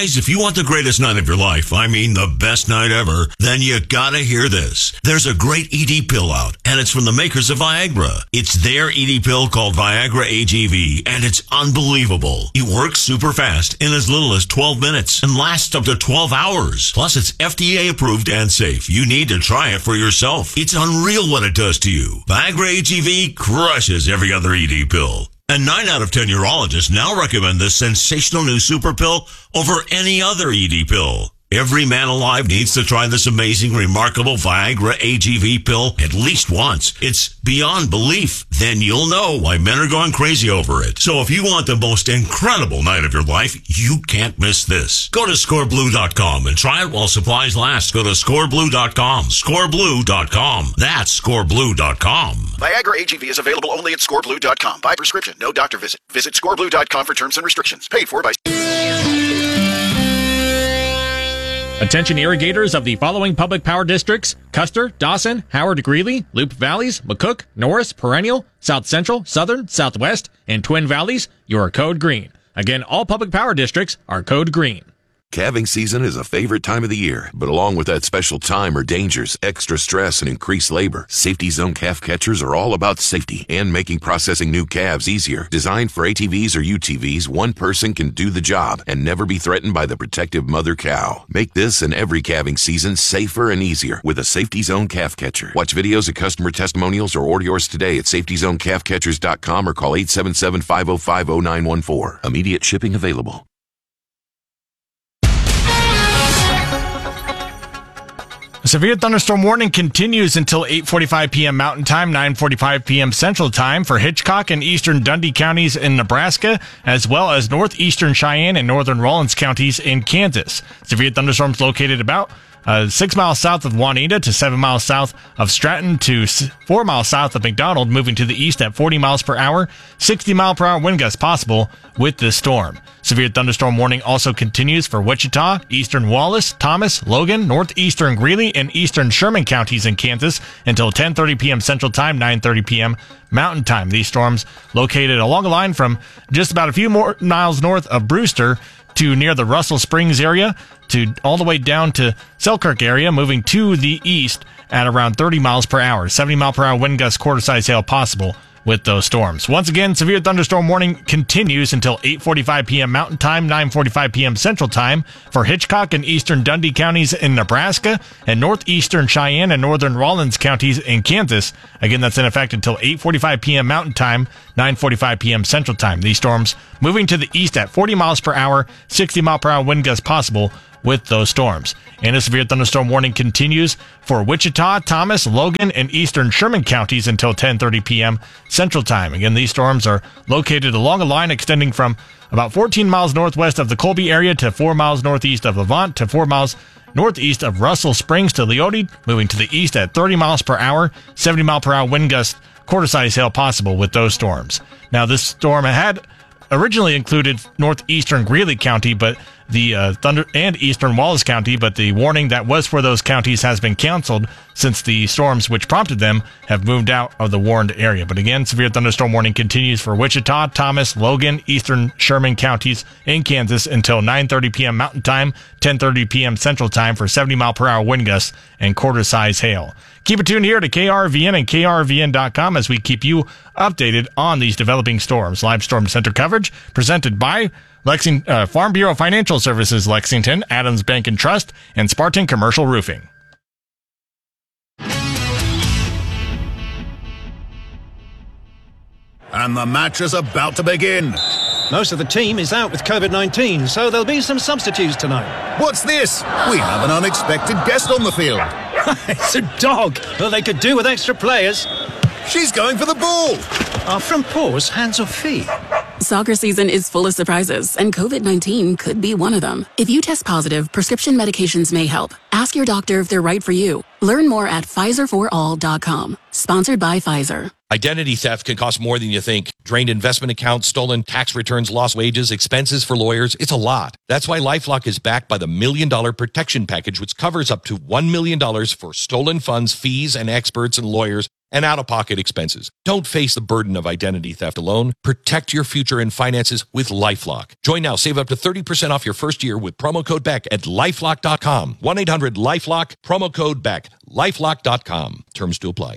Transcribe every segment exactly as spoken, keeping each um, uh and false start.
Guys, if you want the greatest night of your life, I mean the best night ever, then you gotta hear this. There's a great E D pill out, and it's from the makers of Viagra. It's their E D pill called Viagra A G V, and it's unbelievable. It works super fast in as little as twelve minutes and lasts up to twelve hours. Plus, it's F D A approved and safe. You need to try it for yourself. It's unreal what it does to you. Viagra A G V crushes every other E D pill. And nine out of ten urologists now recommend this sensational new super pill over any other E D pill. Every man alive needs to try this amazing, remarkable Viagra A G V pill at least once. It's beyond belief. Then you'll know why men are going crazy over it. So if you want the most incredible night of your life, you can't miss this. Go to score blue dot com and try it while supplies last. Go to score blue dot com. score blue dot com. That's score blue dot com. Viagra A G V is available only at score blue dot com. By prescription, no doctor visit. Visit score blue dot com for terms and restrictions. Paid for by... Attention irrigators of the following public power districts: Custer, Dawson, Howard Greeley, Loup Valleys, McCook, Norris, Perennial, South Central, Southern, Southwest, and Twin Valleys. You are code green. Again, all public power districts are code green. Calving season is a favorite time of the year, but along with that special time are dangers, extra stress, and increased labor. Safety Zone calf catchers are all about safety and making processing new calves easier. Designed for A T Vs or U T Vs, one person can do the job and never be threatened by the protective mother cow. Make this and every calving season safer and easier with a Safety Zone calf catcher. Watch videos of customer testimonials or order yours today at safety zone calf catchers dot com or call eight seven seven, five oh five, oh nine one four. Immediate shipping available. A severe thunderstorm warning continues until eight forty-five p.m. Mountain Time, nine forty-five p.m. Central Time for Hitchcock and eastern Dundee counties in Nebraska, as well as northeastern Cheyenne and northern Rawlins counties in Kansas. Severe thunderstorms located about Uh, six miles south of Juanita to seven miles south of Stratton to s- four miles south of McDonald, moving to the east at forty miles per hour, sixty mile per hour wind gusts possible with this storm. Severe thunderstorm warning also continues for Wichita, eastern Wallace, Thomas, Logan, northeastern Greeley, and eastern Sherman counties in Kansas until ten thirty p.m. Central Time, nine thirty p.m. Mountain Time. These storms located along a line from just about a few more miles north of Brewster to near the Russell Springs area, to all the way down to Selkirk area, moving to the east at around thirty miles per hour. seventy mile per hour wind gusts, quarter-size hail possible with those storms. Once again, severe thunderstorm warning continues until eight forty-five p.m. Mountain Time, nine forty-five p.m. Central Time for Hitchcock and eastern Dundee counties in Nebraska and northeastern Cheyenne and northern Rawlins counties in Kansas. Again, that's in effect until eight forty-five p.m. Mountain Time, nine forty-five p.m. Central Time. These storms moving to the east at forty miles per hour, sixty mile per hour wind gusts possible with those storms. And a severe thunderstorm warning continues for Wichita, Thomas, Logan, and eastern Sherman counties until ten thirty p.m. Central Time. Again, these storms are located along a line extending from about fourteen miles northwest of the Colby area to four miles northeast of Levant to four miles northeast of Russell Springs to Leoti, moving to the east at thirty miles per hour, seventy mile per hour wind gusts, quarter-size hail possible with those storms. Now, this storm had originally included northeastern Greeley County, but the uh, Thunder and eastern Wallace County, but the warning that was for those counties has been canceled since the storms which prompted them have moved out of the warned area. But again, severe thunderstorm warning continues for Wichita, Thomas, Logan, eastern Sherman counties in Kansas until nine thirty p.m. Mountain Time, ten thirty p.m. Central Time for seventy mile per hour wind gusts and quarter-size hail. Keep it tuned here to K R V N and K R V N dot com as we keep you updated on these developing storms. Live Storm Center coverage presented by Lexington, uh, Farm Bureau Financial Services Lexington, Adams Bank and Trust, and Spartan Commercial Roofing. And the match is about to begin. Most of the team is out with COVID nineteen, so there'll be some substitutes tonight. What's this? We have an unexpected guest on the field. It's a dog. Well, they could do with extra players. She's going for the ball. Are front paws hands or feet? Soccer season is full of surprises, and COVID nineteen could be one of them. If you test positive, prescription medications may help. Ask your doctor if they're right for you. Learn more at Pfizer for all dot com. Sponsored by Pfizer. Identity theft can cost more than you think. Drained investment accounts, stolen tax returns, lost wages, expenses for lawyers. It's a lot. That's why LifeLock is backed by the Million Dollar Protection Package, which covers up to one million dollars for stolen funds, fees, and experts and lawyers and out-of-pocket expenses. Don't face the burden of identity theft alone. Protect your future in finances with LifeLock. Join now. Save up to thirty percent off your first year with promo code Beck at lifelock dot com. one eight hundred lifelock, promo code Beck. lifelock dot com. Terms to apply.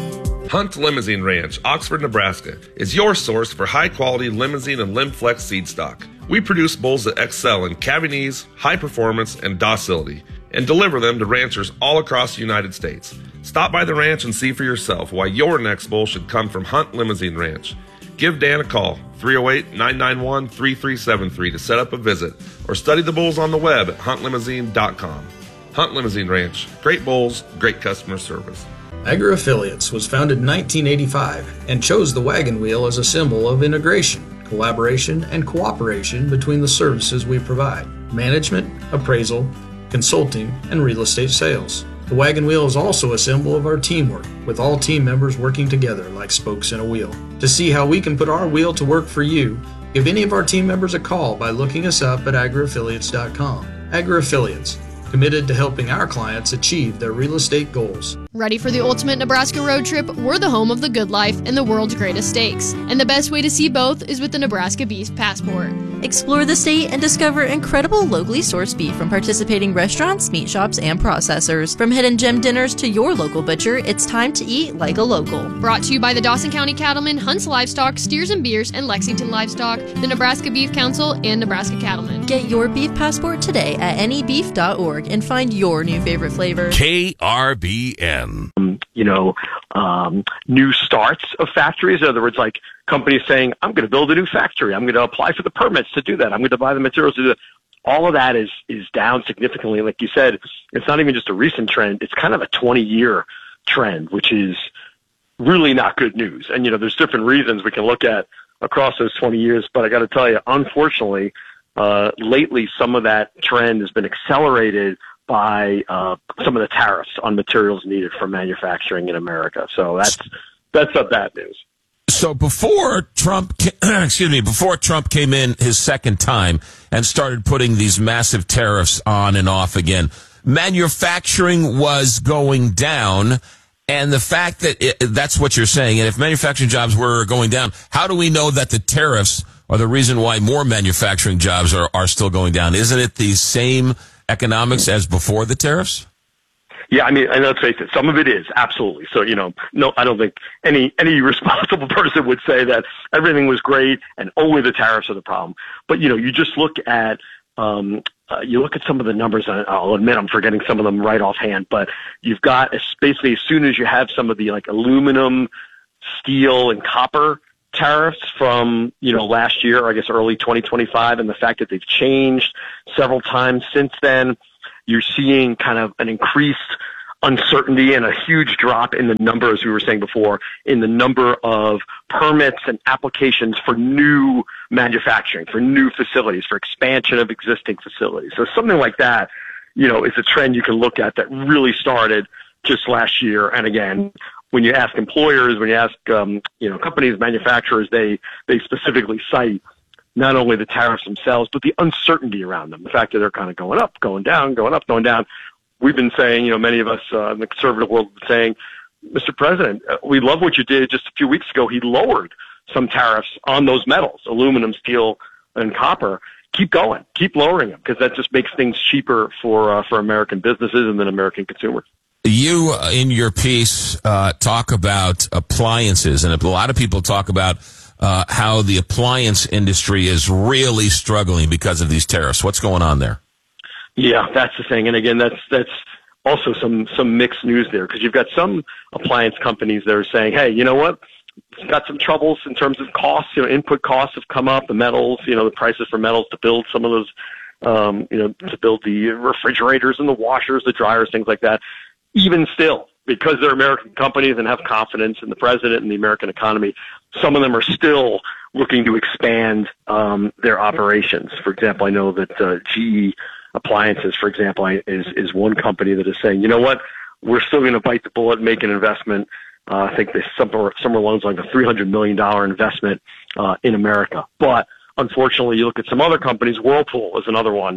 Hunt Limousine Ranch, Oxford, Nebraska, is your source for high-quality limousine and Limflex seed stock. We produce bulls that excel in cavities, high performance, and docility, and deliver them to ranchers all across the United States. Stop by the ranch and see for yourself why your next bull should come from Hunt Limousine Ranch. Give Dan a call, three oh eight, nine nine one, three three seven three, to set up a visit, or study the bulls on the web at hunt limousine dot com. Hunt Limousine Ranch. Great bulls, great customer service. Agra Affiliates was founded in nineteen eighty-five and chose the wagon wheel as a symbol of integration, collaboration, and cooperation between the services we provide: management, appraisal, consulting, and real estate sales. The wagon wheel is also a symbol of our teamwork, with all team members working together like spokes in a wheel. To see how we can put our wheel to work for you, give any of our team members a call by looking us up at agra affiliates dot com. Agra Affiliates, committed to helping our clients achieve their real estate goals. Ready for the ultimate Nebraska road trip? We're the home of the good life and the world's greatest steaks. And the best way to see both is with the Nebraska Beef Passport. Explore the state and discover incredible locally sourced beef from participating restaurants, meat shops, and processors. From hidden gem dinners to your local butcher, it's time to eat like a local. Brought to you by the Dawson County Cattlemen, Hunts Livestock, Steers and Beers, and Lexington Livestock, the Nebraska Beef Council, and Nebraska Cattlemen. Get your beef passport today at any beef dot org and find your new favorite flavor. K R B N. Um, you know, um, new starts of factories. In other words, like companies saying, I'm going to build a new factory. I'm going to apply for the permits to do that. I'm going to buy the materials to do that. All of that is, is down significantly. Like you said, it's not even just a recent trend. It's kind of a twenty-year trend, which is really not good news. And, you know, there's different reasons we can look at across those twenty years. But I got to tell you, unfortunately, uh, lately some of that trend has been accelerated by uh, some of the tariffs on materials needed for manufacturing in America. So that's that's a bad news. So before Trump, excuse me, before Trump came in his second time and started putting these massive tariffs on and off again, manufacturing was going down. And the fact that it, that's what you're saying, and if manufacturing jobs were going down, how do we know that the tariffs are the reason why more manufacturing jobs are, are still going down? Isn't it the same economics as before the tariffs? Yeah, I mean, and let's face it, some of it is, absolutely. So, you know, no, I don't think any any responsible person would say that everything was great and only the tariffs are the problem. But, you know, you just look at, um, uh, you look at some of the numbers, and I'll admit I'm forgetting some of them right offhand, but you've got, basically, as soon as you have some of the, like, aluminum, steel, and copper tariffs from, you know, last year, or I guess early twenty twenty-five, and the fact that they've changed several times since then, you're seeing kind of an increased uncertainty and a huge drop in the number, as we were saying before, in the number of permits and applications for new manufacturing, for new facilities, for expansion of existing facilities. So something like that, you know, is a trend you can look at that really started just last year. And again, when you ask employers, when you ask, um, you know, companies, manufacturers, they, they specifically cite not only the tariffs themselves, but the uncertainty around them. The fact that they're kind of going up, going down, going up, going down. We've been saying, you know, many of us uh, in the conservative world have been saying, Mister President, uh, we love what you did. Just a few weeks ago, he lowered some tariffs on those metals, aluminum, steel, and copper. Keep going. Keep lowering them, because that just makes things cheaper for uh, for American businesses and then American consumers. You, uh, in your piece, uh, talk about appliances, and a lot of people talk about uh, how the appliance industry is really struggling because of these tariffs. What's going on there? Yeah, that's the thing. And again, that's that's also some some mixed news there, because you've got some appliance companies that are saying, hey, you know what? It's got some troubles in terms of costs. You know, input costs have come up, the metals, you know, the prices for metals to build some of those, um, you know, to build the refrigerators and the washers, the dryers, things like that. Even still, because they're American companies and have confidence in the president and the American economy, some of them are still looking to expand um, their operations. For example, I know that uh, G E Appliances, for example, is is one company that is saying, you know what, we're still going to bite the bullet and make an investment. Uh, I think there's somewhere, somewhere along like a three hundred million dollars investment uh, in America. But unfortunately, you look at some other companies, Whirlpool is another one,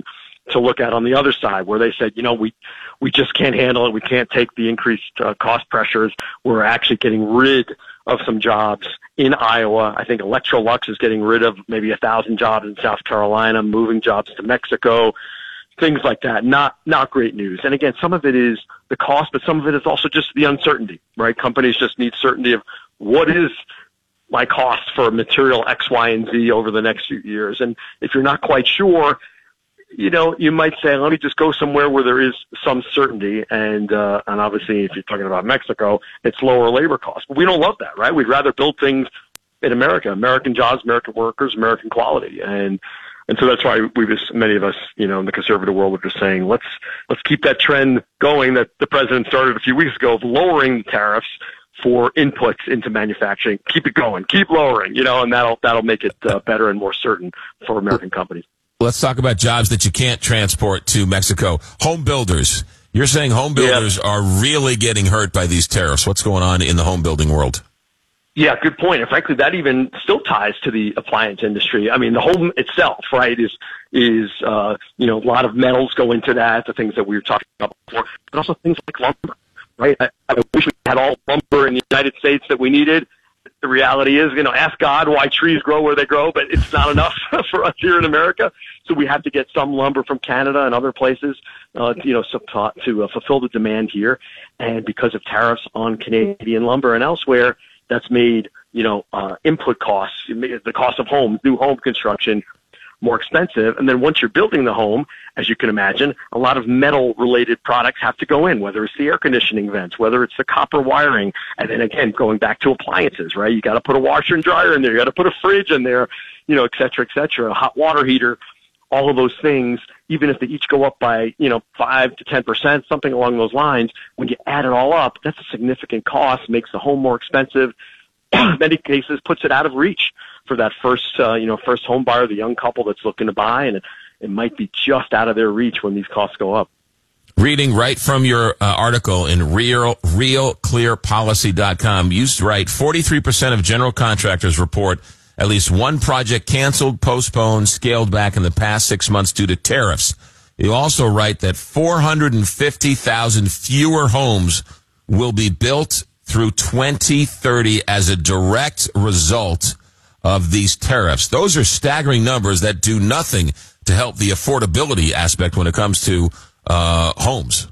to look at on the other side, where they said, you know, we we just can't handle it. We can't take the increased uh, cost pressures. We're actually getting rid of some jobs in Iowa. I think Electrolux is getting rid of maybe a thousand jobs in South Carolina, moving jobs to Mexico, things like that. Not not great news. And again, some of it is the cost, but some of it is also just the uncertainty, right? Companies just need certainty of what is my cost for material X, Y, and Z over the next few years. And if you're not quite sure, you know, you might say, let me just go somewhere where there is some certainty. And, uh, and obviously, if you're talking about Mexico, it's lower labor costs. But we don't love that, right? We'd rather build things in America, American jobs, American workers, American quality. And, and so that's why we just, many of us, you know, in the conservative world are just saying, let's, let's keep that trend going that the president started a few weeks ago of lowering tariffs for inputs into manufacturing. Keep it going, keep lowering, you know, and that'll, that'll make it uh, better and more certain for American companies. Let's talk about jobs that you can't transport to Mexico. Home builders. You're saying home builders yeah. are really getting hurt by these tariffs. What's going on in the home building world? Yeah, good point. And frankly, that even still ties to the appliance industry. I mean, the home itself, right, is, is, uh, you know, a lot of metals go into that, the things that we were talking about before, but also things like lumber, right? I, I wish we had all lumber in the United States that we needed. The reality is, you know, ask God why trees grow where they grow, but it's not enough for us here in America. So we have to get some lumber from Canada and other places, uh, to, you know, to, to uh, fulfill the demand here. And because of tariffs on Canadian lumber and elsewhere, that's made, you know, uh, input costs, the cost of homes, new home construction, more expensive. And then once you're building the home, as you can imagine, a lot of metal-related products have to go in, whether it's the air conditioning vents, whether it's the copper wiring, and then again, going back to appliances, right? You got to put a washer and dryer in there, you got to put a fridge in there, you know, et cetera, et cetera, a hot water heater, all of those things, even if they each go up by, you know, five to ten percent, something along those lines, when you add it all up, that's a significant cost, makes the home more expensive, in many cases puts it out of reach for that first, uh, you know, first home buyer, the young couple that's looking to buy, and it, it might be just out of their reach when these costs go up. Reading right from your uh, article in real real clear policy dot com, you write forty-three percent of general contractors report at least one project canceled, postponed, scaled back in the past six months due to tariffs. You also write that four hundred fifty thousand fewer homes will be built through twenty thirty as a direct result of these tariffs. Those are staggering numbers that do nothing to help the affordability aspect when it comes to uh, homes.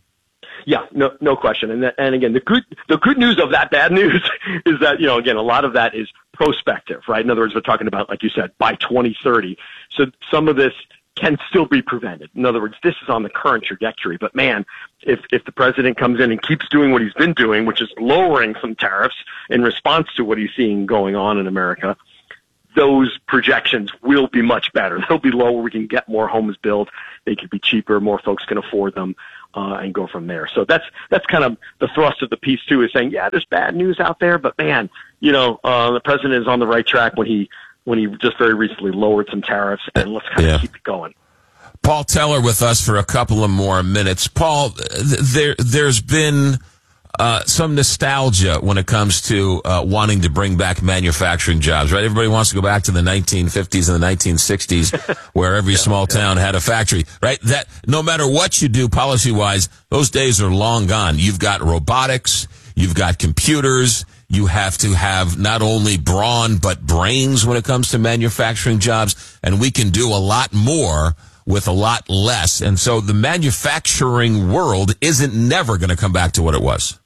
Yeah, no, no question. And that, and again, the good, the good news of that bad news is that, you know, again, a lot of that is prospective, right? In other words, we're talking about, like you said, by twenty thirty. So some of this can still be prevented. In other words, this is on the current trajectory. But man, if, if the president comes in and keeps doing what he's been doing, which is lowering some tariffs in response to what he's seeing going on in America, those projections will be much better. They'll be lower. We can get more homes built. They could be cheaper. More folks can afford them, uh, and go from there. So that's, that's kind of the thrust of the piece too, is saying, yeah, there's bad news out there, but man, you know, uh, the president is on the right track when he, when he just very recently lowered some tariffs, and let's kind of yeah. keep it going. Paul Teller with us for a couple of more minutes. Paul, th- there, there's been uh, some nostalgia when it comes to uh, wanting to bring back manufacturing jobs, right? Everybody wants to go back to the nineteen fifties and the nineteen sixties where every yeah, small yeah. town had a factory, right? That no matter what you do policy-wise, those days are long gone. You've got robotics, you've got computers. You have to have not only brawn, but brains when it comes to manufacturing jobs. And we can do a lot more with a lot less. And so the manufacturing world isn't never going to come back to what it was.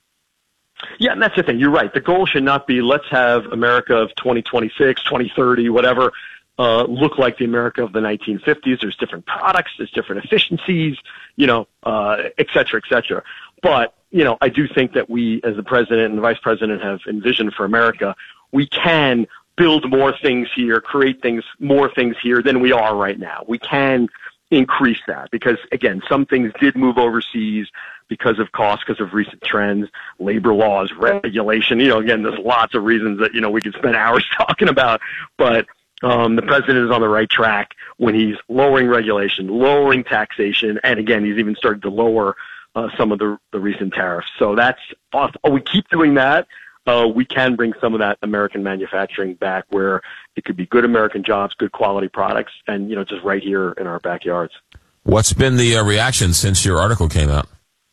Yeah, and that's the thing. You're right. The goal should not be let's have America of twenty twenty-six, twenty thirty, whatever, uh, look like the America of the nineteen fifties. There's different products. There's different efficiencies, you know, uh, et cetera, et cetera. But you know, I do think that we, as the president and the vice president, have envisioned for America, we can build more things here, create things, more things here than we are right now. We can increase that because, again, some things did move overseas because of cost, because of recent trends, labor laws, regulation. You know, again, there's lots of reasons that, you know, we could spend hours talking about, but um, the president is on the right track when he's lowering regulation, lowering taxation, and again, he's even started to lower Uh, some of the, the recent tariffs. So that's awesome. Oh, we keep doing that. Uh, we can bring some of that American manufacturing back where it could be good American jobs, good quality products, and, you know, just right here in our backyards. What's been the uh, reaction since your article came out?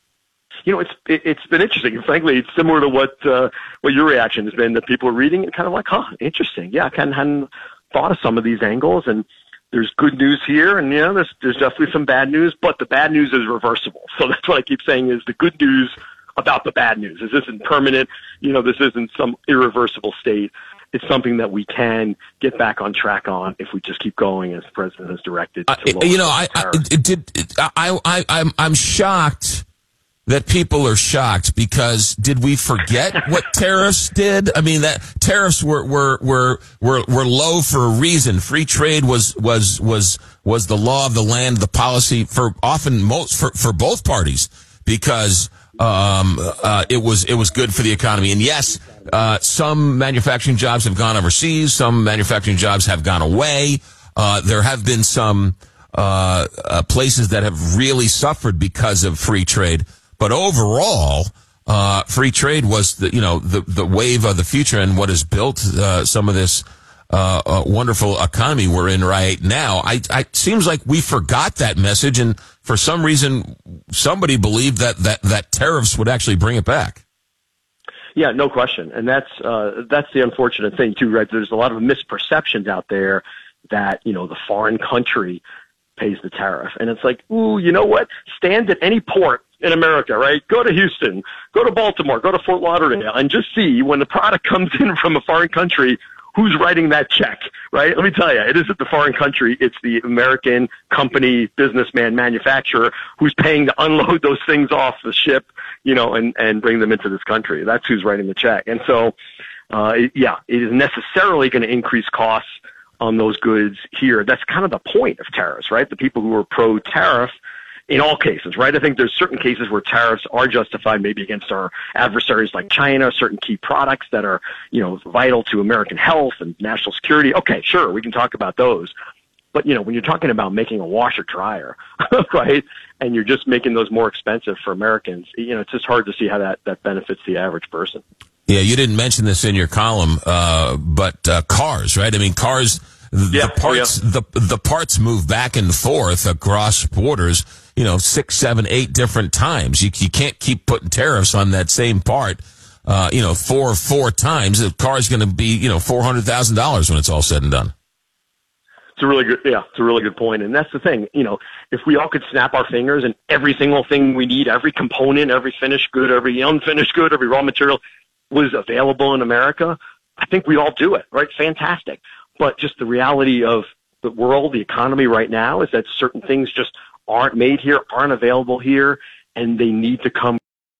You know, it's it, it's been interesting. Frankly, it's similar to what uh, what your reaction has been. That people are reading it, kind of like, huh, interesting. Yeah, I kind of hadn't thought of some of these angles, and there's good news here, and you know, there's there's definitely some bad news, but the bad news is reversible. So that's what I keep saying is the good news about the bad news. This isn't permanent. You know, this isn't some irreversible state. It's something that we can get back on track on if we just keep going as the president has directed. Uh, you know, I, I it did. It, I, I, I'm, I'm shocked that people are shocked because did we forget what tariffs did? I mean, that tariffs were were were were, were low for a reason. Free trade was was was was the law of the land, the policy for often most for for both parties because um, uh, it was it was good for the economy. And yes. Uh, some manufacturing jobs have gone overseas. Some manufacturing jobs have gone away. Uh, there have been some, uh, uh, places that have really suffered because of free trade. But overall, uh, free trade was the, you know, the, the wave of the future and what has built, uh, some of this, uh, uh, wonderful economy we're in right now. I, I, it seems like we forgot that message. And for some reason, somebody believed that, that, that tariffs would actually bring it back. Yeah, no question. And that's uh, that's the unfortunate thing, too, right? There's a lot of misperceptions out there that, you know, the foreign country pays the tariff. And it's like, ooh, you know what? Stand at any port in America, right? Go to Houston, go to Baltimore, go to Fort Lauderdale, and just see when the product comes in from a foreign country, who's writing that check, right? Let me tell you, it isn't the foreign country. It's the American company, businessman, manufacturer who's paying to unload those things off the ship, you know, and, and bring them into this country. That's who's writing the check. And so, uh, it, yeah, it is necessarily going to increase costs on those goods here. That's kind of the point of tariffs, right? The people who are pro-tariff in all cases, right? I think there's certain cases where tariffs are justified maybe against our adversaries like China, certain key products that are, you know, vital to American health and national security. Okay, sure, we can talk about those. But, you know, when you're talking about making a washer dryer, right, and you're just making those more expensive for Americans, you know, it's just hard to see how that, that benefits the average person. Yeah, you didn't mention this in your column, uh, but uh, cars, right? I mean, cars, the yeah, parts, oh, yeah. the the parts move back and forth across borders, you know, six, seven, eight different times. You you can't keep putting tariffs on that same part, uh, you know, four four times. The car's going to be, you know, four hundred thousand dollars when it's all said and done. It's a really good, yeah, it's a really good point. And that's the thing, you know, if we all could snap our fingers and every single thing we need, every component, every finished good, every unfinished good, every raw material was available in America, I think we'd all do it, right? Fantastic. But just the reality of the world, the economy right now is that certain things just aren't made here, aren't available here, and they need to come.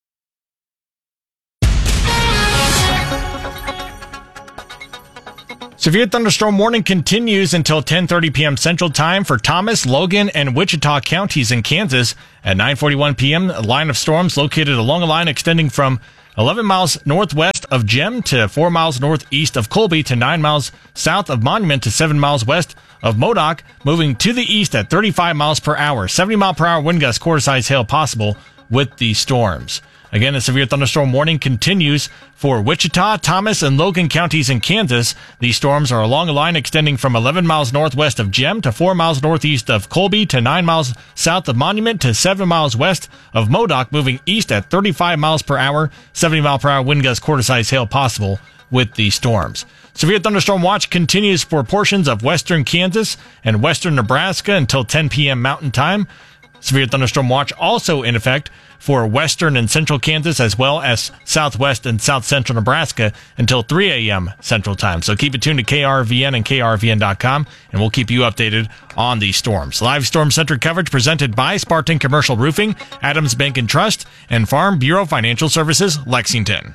Severe thunderstorm warning continues until ten thirty p.m. Central Time for Thomas, Logan, and Wichita counties in Kansas. At nine forty-one p.m., a line of storms located along a line extending from eleven miles northwest of Gem to four miles northeast of Colby to nine miles south of Monument to seven miles west of Modoc, moving to the east at thirty-five miles per hour. seventy mile per hour wind gusts, quarter-size hail possible with these storms. Again, a severe thunderstorm warning continues for Wichita, Thomas, and Logan counties in Kansas. These storms are along a line extending from eleven miles northwest of Gem to four miles northeast of Colby to nine miles south of Monument to seven miles west of Modoc, moving east at thirty-five miles per hour, seventy mile per hour wind gusts, quarter-size hail possible with these storms. Severe thunderstorm watch continues for portions of western Kansas and western Nebraska until ten p.m. Mountain Time. Severe thunderstorm watch also in effect for western and central Kansas as well as southwest and south central Nebraska until three a.m. Central Time. So keep it tuned to K R V N and K R V N dot com, and we'll keep you updated on these storms. Live storm-centered coverage presented by Spartan Commercial Roofing, Adams Bank and Trust, and Farm Bureau Financial Services, Lexington.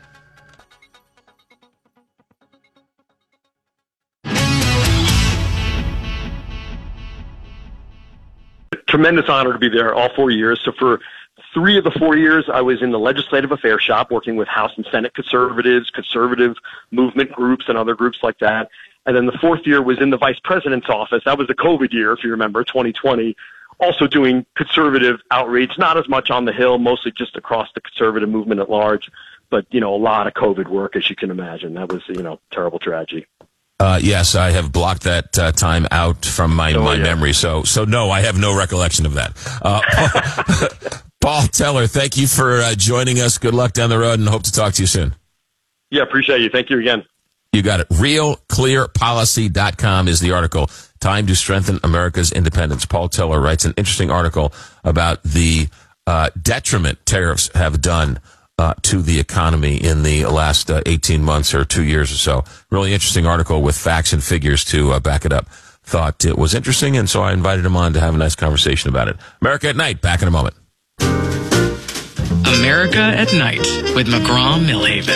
Tremendous honor to be there all four years. So for three of the four years, I was in the legislative affairs shop working with House and Senate conservatives, conservative movement groups, and other groups like that. And then the fourth year was in the vice president's office. That was the COVID year, if you remember, twenty twenty. Also doing conservative outreach, not as much on the Hill, mostly just across the conservative movement at large. But, you know, a lot of COVID work, as you can imagine. That was, you know, terrible tragedy. Uh, yes, I have blocked that uh, time out from my, Oh, my yeah. memory. So, so no, I have no recollection of that. Uh, Paul Teller, thank you for uh, joining us. Good luck down the road, and hope to talk to you soon. Yeah, appreciate you. Thank you again. You got it. real clear policy dot com is the article. Time to Strengthen America's Independence. Paul Teller writes an interesting article about the uh, detriment tariffs have done Uh, to the economy in the last uh, eighteen months or two years or so. Really interesting article with facts and figures to uh, back it up. Thought it was interesting, and so I invited him on to have a nice conversation about it. America at Night, back in a moment. America at Night with McGraw-Millhaven.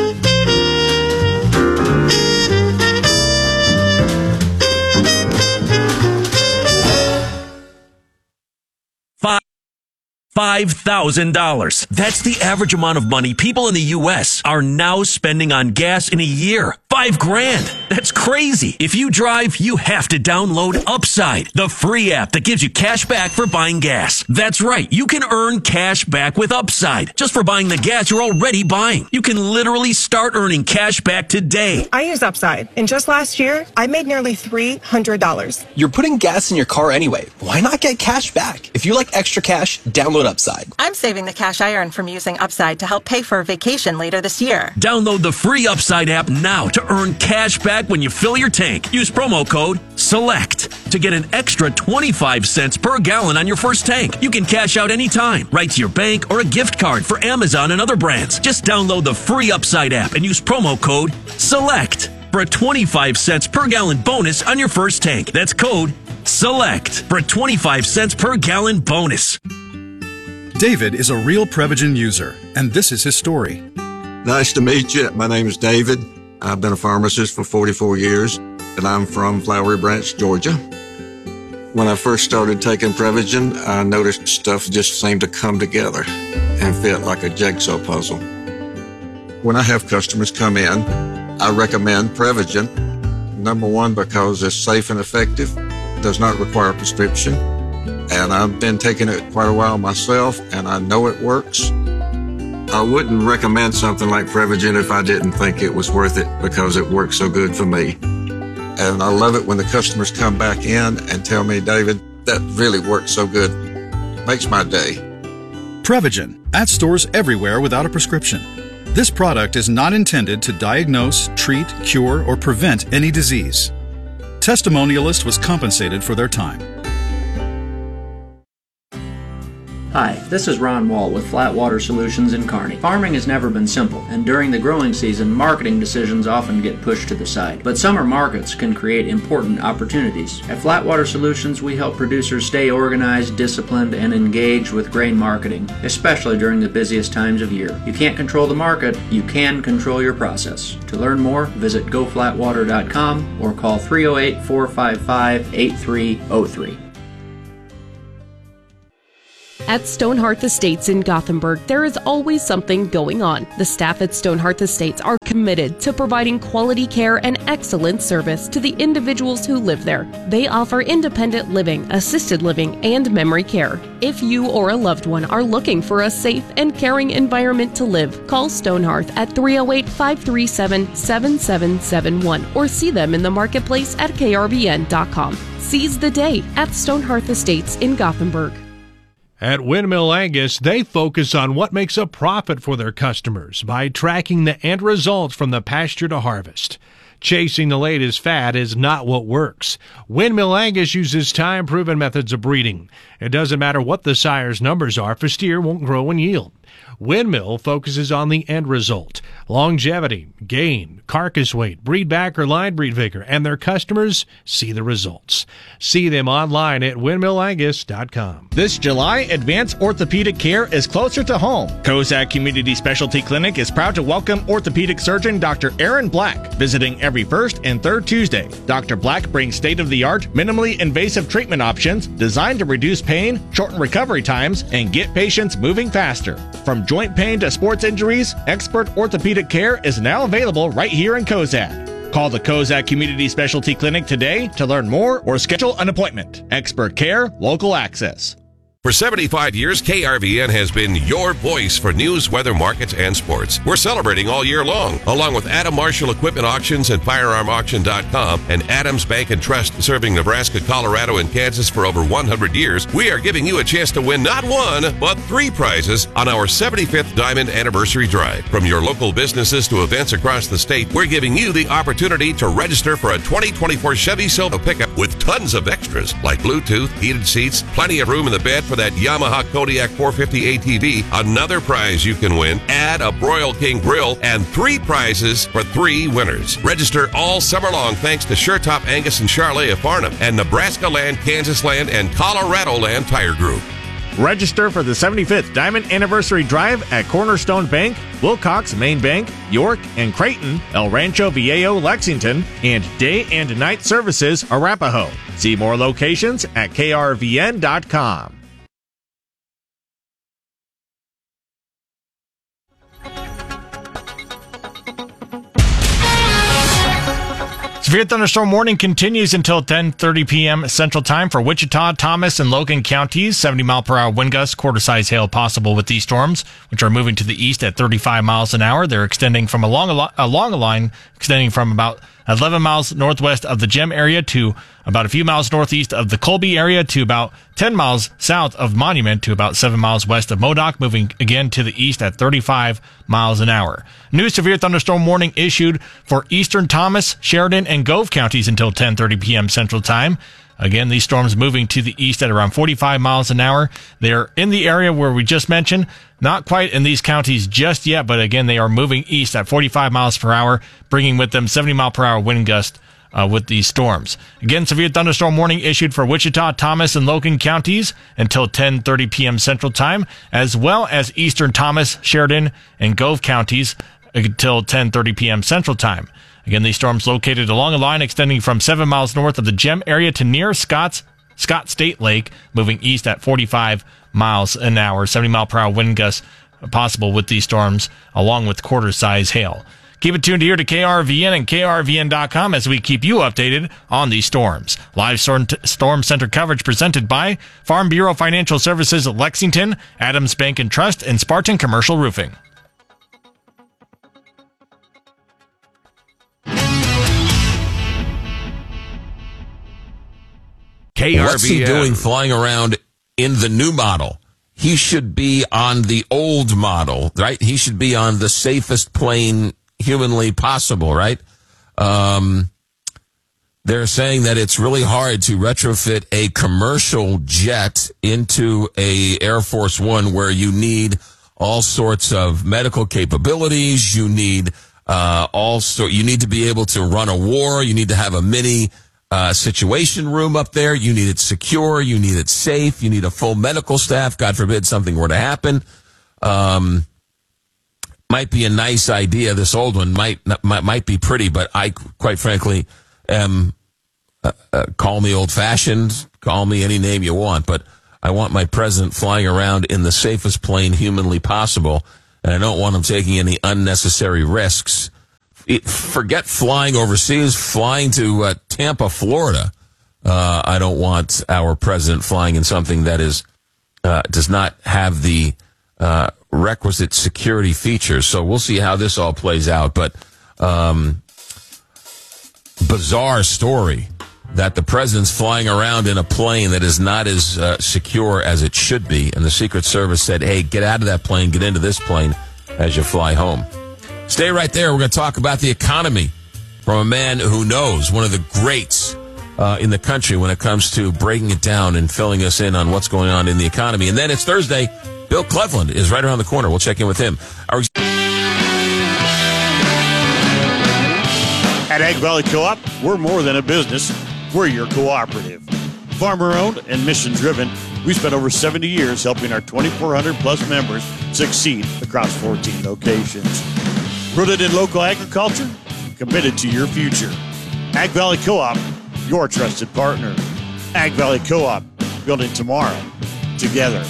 Five. five thousand dollars. That's the average amount of money people in the U S are now spending on gas in a year. Five grand. That's crazy. If you drive, you have to download Upside, the free app that gives you cash back for buying gas. That's right. You can earn cash back with Upside just for buying the gas you're already buying. You can literally start earning cash back today. I use Upside, and just last year, I made nearly three hundred dollars. You're putting gas in your car anyway. Why not get cash back? If you like extra cash, download Upside. I'm saving the cash I earn from using Upside to help pay for a vacation later this year. Download the free Upside app now to earn cash back when you fill your tank. Use promo code SELECT to get an extra twenty-five cents per gallon on your first tank. You can cash out anytime, right to your bank or a gift card for Amazon and other brands. Just download the free Upside app and use promo code SELECT for a twenty-five cents per gallon bonus on your first tank. That's code SELECT for a twenty-five cents per gallon bonus. David is a real Prevagen user, and this is his story. Nice to meet you. My name is David. I've been a pharmacist for forty-four years, and I'm from Flowery Branch, Georgia. When I first started taking Prevagen, I noticed stuff just seemed to come together and fit like a jigsaw puzzle. When I have customers come in, I recommend Prevagen. Number one, because it's safe and effective, does not require a prescription. And I've been taking it quite a while myself, and I know it works. I wouldn't recommend something like Prevagen if I didn't think it was worth it because it works so good for me. And I love it when the customers come back in and tell me, David, that really works so good. Makes my day. Prevagen, at stores everywhere without a prescription. This product is not intended to diagnose, treat, cure, or prevent any disease. Testimonialist was compensated for their time. Hi, this is Ron Wall with Flatwater Solutions in Kearney. Farming has never been simple, and during the growing season, marketing decisions often get pushed to the side. But summer markets can create important opportunities. At Flatwater Solutions, we help producers stay organized, disciplined, and engaged with grain marketing, especially during the busiest times of year. You can't control the market, you can control your process. To learn more, visit go flatwater dot com or call three oh eight, four five five, eight three oh three. At Stonehearth Estates in Gothenburg, there is always something going on. The staff at Stonehearth Estates are committed to providing quality care and excellent service to the individuals who live there. They offer independent living, assisted living, and memory care. If you or a loved one are looking for a safe and caring environment to live, call Stonehearth at three oh eight, five three seven, seven seven seven one or see them in the marketplace at K R B N dot com. Seize the day at Stonehearth Estates in Gothenburg. At Windmill Angus, they focus on what makes a profit for their customers by tracking the end results from the pasture to harvest. Chasing the latest fad is not what works. Windmill Angus uses time-proven methods of breeding. It doesn't matter what the sire's numbers are, if a steer won't grow and yield. Windmill focuses on the end result, longevity, gain, carcass weight, breed back or line breed vigor, and their customers see the results. See them online at windmill angus dot com. This July, advanced orthopedic care is closer to home. Kozak Community Specialty Clinic is proud to welcome orthopedic surgeon Doctor Aaron Black, visiting every first and third Tuesday. Doctor Black brings state-of-the-art, minimally invasive treatment options designed to reduce pain, shorten recovery times, and get patients moving faster. From joint pain to sports injuries, expert orthopedic care is now available right here in Kozak. Call the Kozak Community Specialty Clinic today to learn more or schedule an appointment. Expert care, local access. For seventy-five years, K R V N has been your voice for news, weather, markets, and sports. We're celebrating all year long, along with Adam Marshall Equipment Auctions and Firearm Auction dot com and Adams Bank and Trust, serving Nebraska, Colorado, and Kansas for over one hundred years. We are giving you a chance to win not one, but three prizes on our seventy-fifth Diamond Anniversary Drive. From your local businesses to events across the state, we're giving you the opportunity to register for a twenty twenty-four Chevy Silverado pickup with tons of extras like Bluetooth, heated seats, plenty of room in the bed for that Yamaha Kodiak four fifty A T V. Another prize you can win, add a Broil King grill, and three prizes for three winners. Register all summer long thanks to SureTop Angus and Charlet of Farnham and Nebraska Land, Kansas Land, and Colorado Land Tire Group. Register for the seventy-fifth Diamond Anniversary Drive at Cornerstone Bank, Wilcox, Main Bank, York, and Creighton, El Rancho Viejo, Lexington, and day and night services, Arapahoe. See more locations at K R V N dot com. Severe thunderstorm warning continues until ten thirty p.m. Central Time for Wichita, Thomas, and Logan counties. seventy mile per hour wind gusts, quarter-size hail possible with these storms, which are moving to the east at thirty-five miles an hour. They're extending from along a, lo- along a line, extending from about eleven miles northwest of the Gem area to about a few miles northeast of the Colby area to about ten miles south of Monument to about seven miles west of Modoc, moving again to the east at thirty-five miles an hour. New severe thunderstorm warning issued for eastern Thomas, Sheridan, and Gove counties until ten thirty p.m. Central Time. Again, these storms moving to the east at around forty-five miles an hour. They're in the area where we just mentioned, not quite in these counties just yet, but again, they are moving east at forty-five miles per hour, bringing with them seventy mile per hour wind gust uh, with these storms. Again, severe thunderstorm warning issued for Wichita, Thomas, and Logan counties until ten thirty p.m. Central Time, as well as eastern Thomas, Sheridan, and Gove counties until ten thirty p.m. Central Time. Again, these storms located along a line extending from seven miles north of the Gem area to near Scott's, Scott State Lake, moving east at forty-five miles an hour. seventy mile per hour wind gusts possible with these storms, along with quarter-size hail. Keep it tuned here to K R V N and K R V N dot com as we keep you updated on these storms. Live storm, t- storm center coverage presented by Farm Bureau Financial Services at Lexington, Adams Bank and Trust, and Spartan Commercial Roofing. K R V N. What's he doing flying around in the new model? He should be on the old model, right? He should be on the safest plane humanly possible, right? Um, they're saying that it's really hard to retrofit a commercial jet into a Air Force One where you need all sorts of medical capabilities. You need uh, all sort. You need to be able to run a war. You need to have a mini Uh, situation room up there. You need it secure. You need it safe. You need a full medical staff. God forbid something were to happen. Um, might be a nice idea. This old one might might, might be pretty, but I, quite frankly, am uh, uh, call me old-fashioned, call me any name you want, but I want my president flying around in the safest plane humanly possible, and I don't want him taking any unnecessary risks. It, forget flying overseas, flying to uh, Tampa, Florida. Uh, I don't want our president flying in something that is uh, does not have the uh, requisite security features. So we'll see how this all plays out. But um, bizarre story that the president's flying around in a plane that is not as uh, secure as it should be. And the Secret Service said, hey, get out of that plane, get into this plane as you fly home. Stay right there. We're going to talk about the economy from a man who knows, one of the greats uh, in the country when it comes to breaking it down and filling us in on what's going on in the economy. And then it's Thursday. Bill Cleveland is right around the corner. We'll check in with him. Our- At Ag Valley Co-op, we're more than a business. We're your cooperative. Farmer-owned and mission-driven, we spent over seventy years helping our twenty-four hundred plus members succeed across fourteen locations. Rooted in local agriculture, committed to your future. Ag Valley Co-op, your trusted partner. Ag Valley Co-op, building tomorrow together.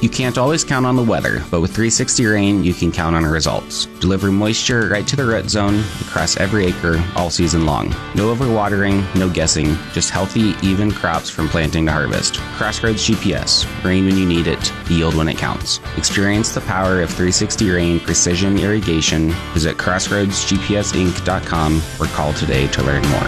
You can't always count on the weather, but with three sixty Rain, you can count on results. Deliver moisture right to the root zone across every acre all season long. No overwatering, no guessing, just healthy, even crops from planting to harvest. Crossroads G P S. Rain when you need it, yield when it counts. Experience the power of three sixty Rain Precision Irrigation. Visit crossroads g p s inc dot com or call today to learn more.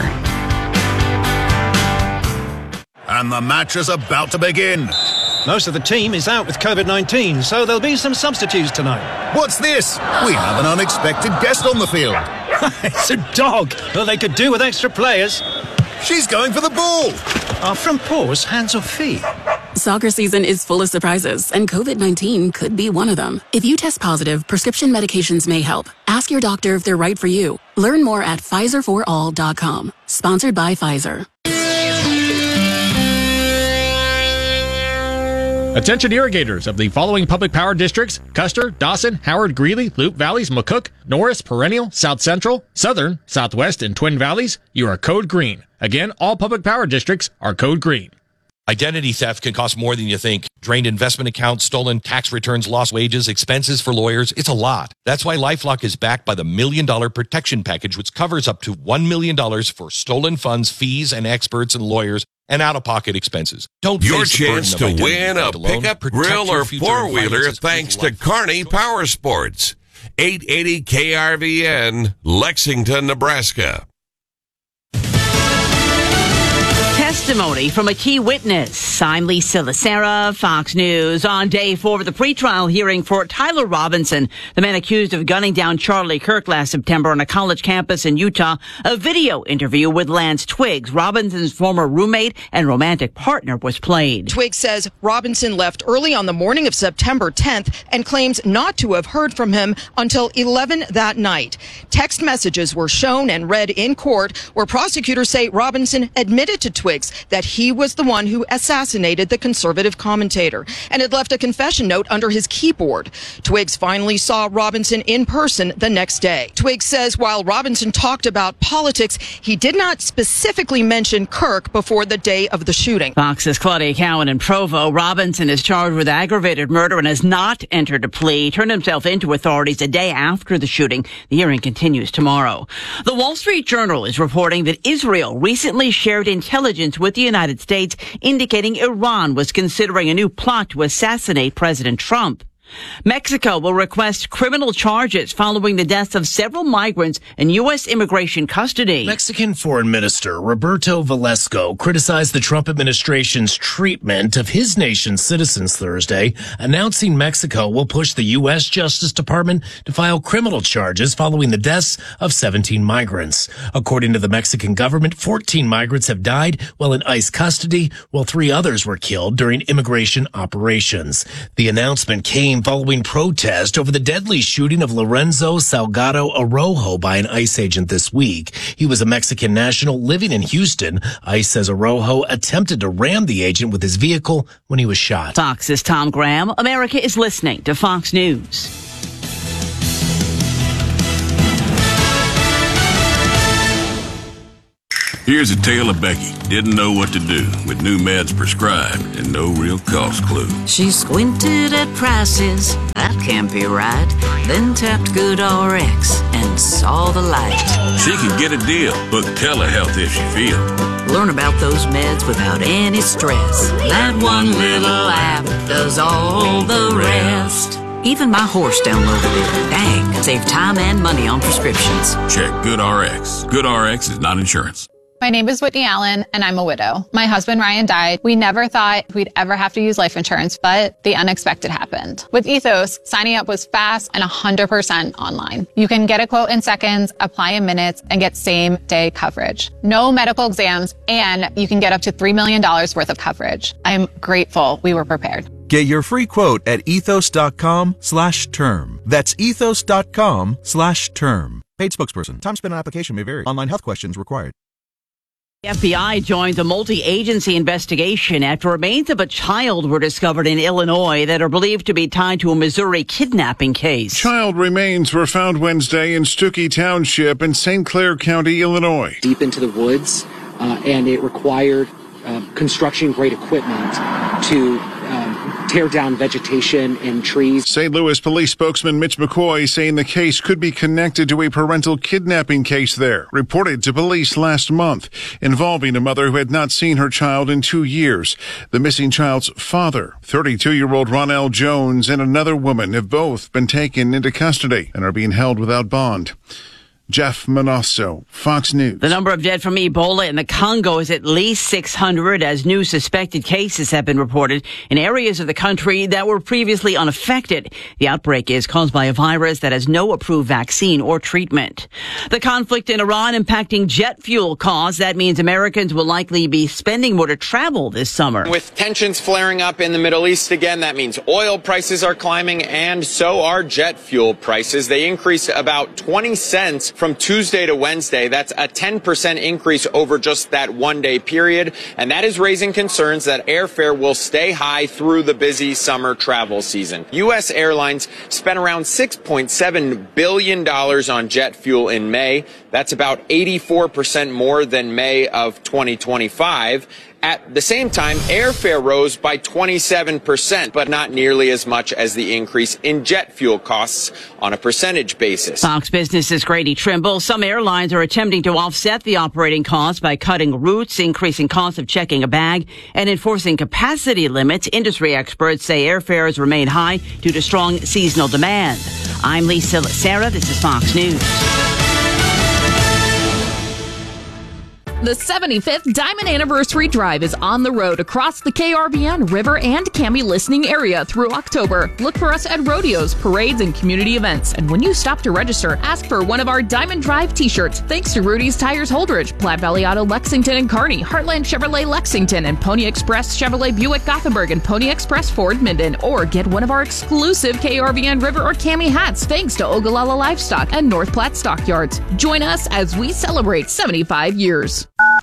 And the match is about to begin. Most of the team is out with COVID nineteen, so there'll be some substitutes tonight. What's this? We have an unexpected guest on the field. It's a dog. Well, they could do with extra players. She's going for the ball. Are front paws hands or feet? Soccer season is full of surprises, and COVID nineteen could be one of them. If you test positive, prescription medications may help. Ask your doctor if they're right for you. Learn more at Pfizer for all dot com. Sponsored by Pfizer. Attention irrigators of the following public power districts: Custer, Dawson, Howard, Greeley, Loup Valleys, McCook, Norris, Perennial, South Central, Southern, Southwest, and Twin Valleys. You are code green. Again, all public power districts are code green. Identity theft can cost more than you think. Drained investment accounts, stolen tax returns, lost wages, expenses for lawyers. It's a lot. That's why LifeLock is backed by the Million Dollar Protection Package, which covers up to one million dollars for stolen funds, fees, and experts and lawyers, and out-of-pocket expenses. Don't Your face the burden chance of to identity win a theft alone. pickup, Protect grill, your or future and four-wheeler finances thanks with to Kearney Power Sports. eight eighty K R V N, Lexington, Nebraska. Testimony from a key witness. I'm Lisa Lacera, Fox News. On day four of the pretrial hearing for Tyler Robinson, the man accused of gunning down Charlie Kirk last September on a college campus in Utah. A video interview with Lance Twiggs, Robinson's former roommate and romantic partner, was played. Twiggs says Robinson left early on the morning of September tenth and claims not to have heard from him until eleven that night. Text messages were shown and read in court where prosecutors say Robinson admitted to Twiggs that he was the one who assassinated the conservative commentator and had left a confession note under his keyboard. Twiggs finally saw Robinson in person the next day. Twiggs says while Robinson talked about politics, he did not specifically mention Kirk before the day of the shooting. Fox's Claudia Cowan in Provo. Robinson is charged with aggravated murder and has not entered a plea. Turned himself into authorities a day after the shooting. The hearing continues tomorrow. The Wall Street Journal is reporting that Israel recently shared intelligence with the United States indicating Iran was considering a new plot to assassinate President Trump. Mexico will request criminal charges following the deaths of several migrants in U S immigration custody. Mexican Foreign Minister Roberto Velasco criticized the Trump administration's treatment of his nation's citizens Thursday, announcing Mexico will push the U S Justice Department to file criminal charges following the deaths of seventeen migrants. According to the Mexican government, fourteen migrants have died while in ICE custody, while three others were killed during immigration operations. The announcement came following protest over the deadly shooting of Lorenzo Salgado Araujo by an ICE agent this week. He was a Mexican national living in Houston. ICE says Araujo attempted to ram the agent with his vehicle when he was shot. Fox's Tom Graham. America is listening to Fox News. Here's a tale of Becky. Didn't know what to do with new meds prescribed and no real cost clue. She squinted at prices, that can't be right. Then tapped GoodRx and saw the light. She can get a deal. Book telehealth if she feels. Learn about those meds without any stress. That one little app does all the rest. Even my horse downloaded it. Dang, save time and money on prescriptions. Check GoodRx. GoodRx is not insurance. My name is Whitney Allen, and I'm a widow. My husband, Ryan, died. We never thought we'd ever have to use life insurance, but the unexpected happened. With Ethos, signing up was fast and one hundred percent online. You can get a quote in seconds, apply in minutes, and get same-day coverage. No medical exams, and you can get up to three million dollars worth of coverage. I'm grateful we were prepared. Get your free quote at ethos.com slash term. That's ethos.com slash term. Paid spokesperson. Time spent on application may vary. Online health questions required. The F B I joins a multi-agency investigation after remains of a child were discovered in Illinois that are believed to be tied to a Missouri kidnapping case. Child remains were found Wednesday in Stuckey Township in Saint Clair County, Illinois. Deep into the woods, uh, and it required uh, construction-grade equipment to um, tear down vegetation and trees. Saint Louis police spokesman Mitch McCoy saying the case could be connected to a parental kidnapping case there, reported to police last month, involving a mother who had not seen her child in two years. The missing child's father, thirty-two-year-old Ronell Jones, and another woman have both been taken into custody and are being held without bond. Jeff Manosso, Fox News. The number of dead from Ebola in the Congo is at least six hundred as new suspected cases have been reported in areas of the country that were previously unaffected. The outbreak is caused by a virus that has no approved vaccine or treatment. The conflict in Iran impacting jet fuel costs. That means Americans will likely be spending more to travel this summer. With tensions flaring up in the Middle East again, that means oil prices are climbing and so are jet fuel prices. They increased about twenty cents from Tuesday to Wednesday. That's a ten percent increase over just that one-day period, and that is raising concerns that airfare will stay high through the busy summer travel season. U S airlines spent around six point seven billion dollars on jet fuel in May. That's about eighty-four percent more than May of twenty twenty-five. At the same time, airfare rose by twenty-seven percent, but not nearly as much as the increase in jet fuel costs on a percentage basis. Fox Business's Grady Trimble. Some airlines are attempting to offset the operating costs by cutting routes, increasing costs of checking a bag, and enforcing capacity limits. Industry experts say airfares remain high due to strong seasonal demand. I'm Lisa Sarah. This is Fox News. The seventy-fifth Diamond Anniversary Drive is on the road across the K R V N, River, and Cami listening area through October. Look for us at rodeos, parades, and community events. And when you stop to register, ask for one of our Diamond Drive t-shirts. Thanks to Rudy's Tires Holdridge, Platte Valley Auto Lexington and Kearney, Heartland Chevrolet Lexington, and Pony Express Chevrolet Buick Gothenburg, and Pony Express Ford Minden. Or get one of our exclusive K R V N, River, or Cami hats thanks to Ogallala Livestock and North Platte Stockyards. Join us as we celebrate seventy-five years.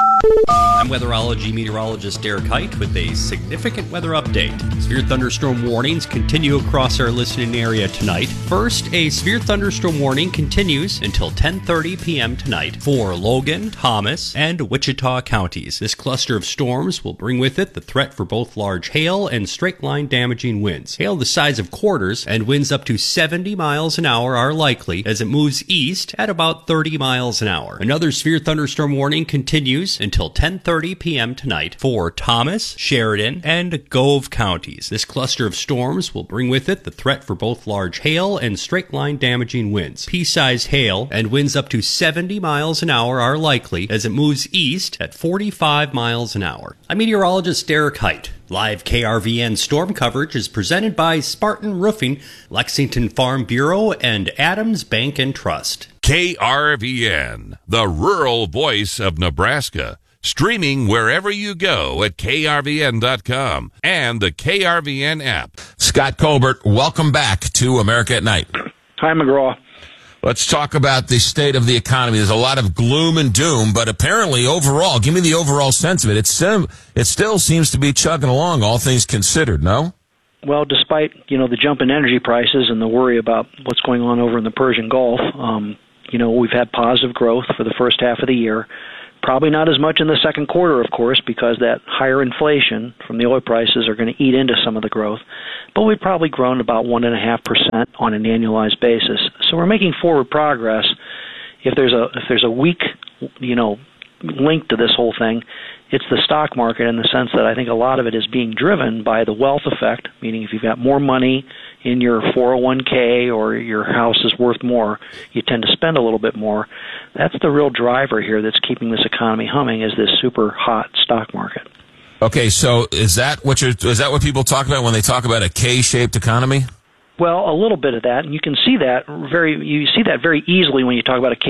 I'm weatherology meteorologist Derek Height with a significant weather update. Severe thunderstorm warnings continue across our listening area tonight. First, a severe thunderstorm warning continues until ten thirty p.m. tonight for Logan, Thomas, and Wichita counties. This cluster of storms will bring with it the threat for both large hail and straight-line damaging winds. Hail the size of quarters and winds up to seventy miles an hour are likely as it moves east at about thirty miles an hour. Another severe thunderstorm warning continues until ten thirty p.m. tonight for Thomas, Sheridan, and Gove counties. This cluster of storms will bring with it the threat for both large hail and straight-line damaging winds. Pea-sized hail and winds up to seventy miles an hour are likely as it moves east at forty-five miles an hour. I'm meteorologist Derek Height. Live K R V N storm coverage is presented by Spartan Roofing, Lexington Farm Bureau, and Adams Bank and Trust. K R V N, the rural voice of Nebraska. Streaming wherever you go at K R V N dot com and the K R V N app. Scott Colbert, welcome back to America at Night. Hi, McGraw. Let's talk about the state of the economy. There's a lot of gloom and doom, but apparently overall, give me the overall sense of it. It's still, it still seems to be chugging along, all things considered, no? Well, despite, you know, the jump in energy prices and the worry about what's going on over in the Persian Gulf, um, you know, we've had positive growth for the first half of the year. Probably not as much in the second quarter, of course, because that higher inflation from the oil prices are going to eat into some of the growth. But we've probably grown about one point five percent on an annualized basis. So we're making forward progress. If there's a if there's a weak, you know, link to this whole thing, it's the stock market in the sense that I think a lot of it is being driven by the wealth effect, meaning if you've got more money in your four oh one k or your house is worth more, you tend to spend a little bit more. That's the real driver here that's keeping this economy humming, is this super hot stock market. Okay, so is that what you're, is that what people talk about when they talk about a K-shaped economy? Well, a little bit of that, and you can see that very you see that very easily when you talk about a K